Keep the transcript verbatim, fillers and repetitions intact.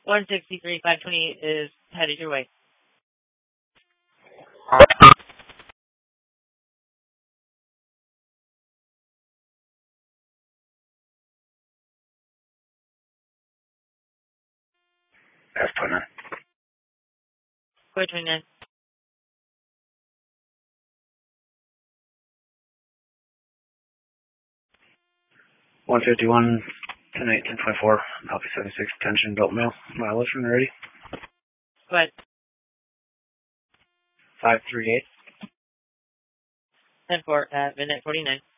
one sixty-three, five twenty-eight is headed your way. F twenty-nine. four twenty-nine. one fifty-one, ten eight, ten twenty-four, Alpha seventy-six, tension, belt mail, mileage when ready. Go ahead. five three eight. ten four at midnight forty-nine.